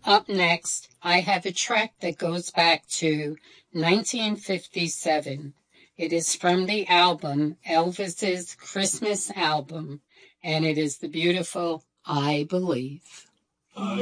Up next, I have a track that goes back to 1957. It is from the album, Elvis's Christmas album, and it is the beautiful I Believe.